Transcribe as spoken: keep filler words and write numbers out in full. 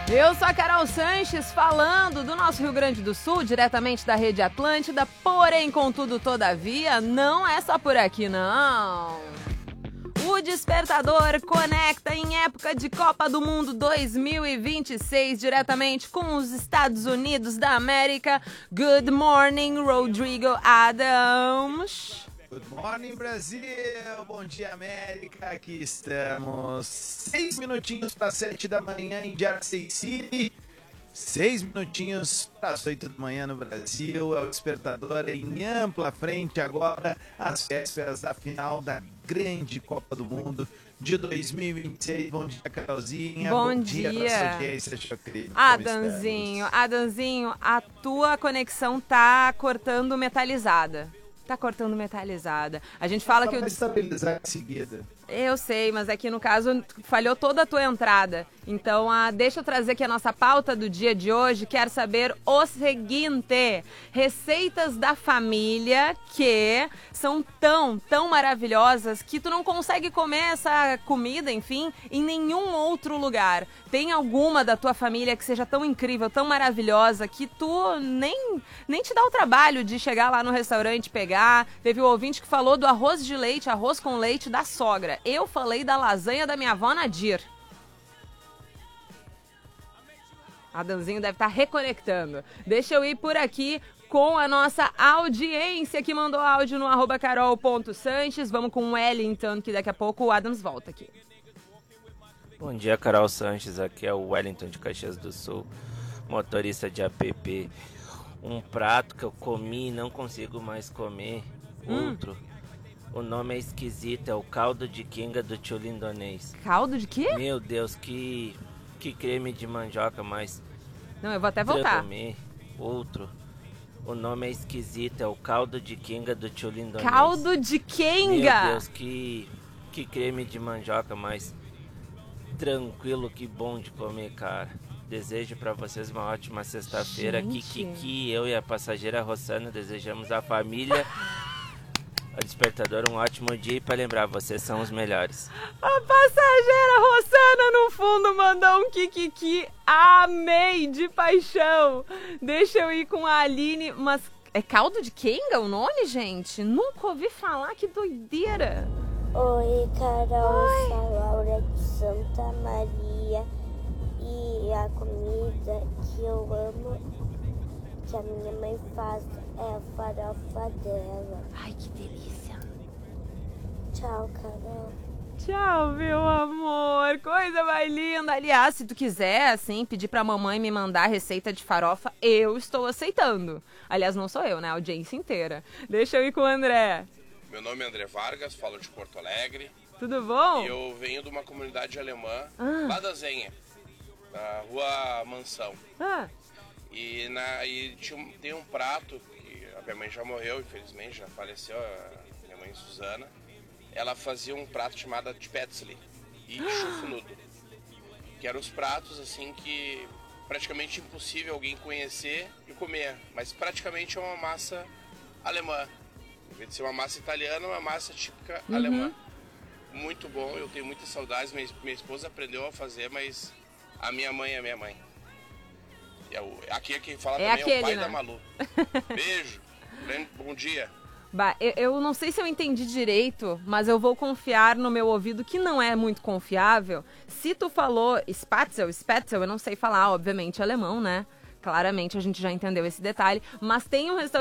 Eu sou a Carol Sanches, falando do nosso Rio Grande do Sul, diretamente da Rede Atlântida, porém, contudo, todavia, não é só por aqui, não. O Despertador conecta em época de Copa do Mundo dois mil e vinte e seis, diretamente com os Estados Unidos da América. Good morning, Rodrigo Adams. Good morning, Brasil! Bom dia, América! Aqui estamos. Seis minutinhos para sete da manhã em Jersey City. Seis minutinhos para as oito da manhã no Brasil. É o Despertador em ampla frente agora, às vésperas da final da grande Copa do Mundo de dois mil e vinte e seis. Bom dia, Carolzinha. Bom, Bom dia. dia para a audiência, Chocri. Adanzinho, Adanzinho, a tua conexão tá cortando metalizada. Tá cortando metalizada. A gente fala Só que o... vai estabilizar em seguida. Eu sei, mas aqui no caso falhou toda a tua entrada. Então, ah, deixa eu trazer aqui a nossa pauta do dia de hoje. Quero saber o seguinte: receitas da família que são tão, tão maravilhosas que tu não consegue comer essa comida, enfim, em nenhum outro lugar. Tem alguma da tua família que seja tão incrível, tão maravilhosa, que tu nem, nem te dá o trabalho de chegar lá no restaurante pegar? Teve um ouvinte que falou do arroz de leite, arroz com leite da sogra. Eu falei da lasanha da minha avó Nadir. Adanzinho deve estar reconectando. Deixa eu ir por aqui com a nossa audiência que mandou áudio no arroba carol ponto sanches. Vamos com o Wellington, que daqui a pouco o Adams volta aqui. Bom dia, Carol Sanches. Aqui é o Wellington de Caxias do Sul, motorista de app. Um prato que eu comi e não consigo mais comer. Hum. Outro. O nome é esquisito, é o caldo de quenga do tio lindonês. Caldo de quê? Meu Deus, que, que creme de mandioca, mas... Não, eu vou até voltar. Comer. Outro. O nome é esquisito, é o caldo de quenga do tio lindonês. Caldo de quenga? Meu Deus, que, que creme de mandioca, mas tranquilo, que bom de comer, cara. Desejo pra vocês uma ótima sexta-feira. Kikiki, eu e a passageira Rossana desejamos à família... O Despertador, um ótimo dia, e para lembrar, vocês são os melhores. A passageira Rossana no fundo mandou um kikiki. Amei de paixão. Deixa eu ir com a Aline. Mas é caldo de quenga o nome, gente? Nunca ouvi falar, que doideira. Oi, Carol, Oi. sou a Laura de Santa Maria. E a comida que eu amo, que a minha mãe faz, é a farofa dela. Ai, que delícia. Tchau, Carol. Tchau, meu amor. Coisa mais linda. Aliás, se tu quiser, assim, pedir pra mamãe me mandar receita de farofa, eu estou aceitando. Aliás, não sou eu, né? A audiência inteira. Deixa eu ir com o André. Meu nome é André Vargas, falo de Porto Alegre. Tudo bom? E eu venho de uma comunidade alemã, Ah. lá da Zenha, na rua Mansão. Ah, E, na, e tinha um- tem um prato, que a minha mãe já morreu, infelizmente, já faleceu, a minha mãe Suzana. Ela fazia um prato chamado de Spätzle e chufnudo. Que eram os pratos, assim, que praticamente impossível alguém conhecer e comer. Mas praticamente é uma massa alemã. Em vez de ser uma massa italiana, é uma massa típica Uhum. alemã. Muito bom, eu tenho muitas saudades. Minha, minha esposa aprendeu a fazer, mas a minha mãe é minha mãe. É o, aqui quem fala É também aquele, é o pai né? da Malu. Beijo, grande- bom dia. bah, eu, eu não sei se eu entendi direito, mas eu vou confiar no meu ouvido, que não é muito confiável. Se tu falou Spatzel, Spatzel, eu não sei falar, obviamente, alemão, né? Claramente a gente já entendeu esse detalhe. Mas tem um restaurante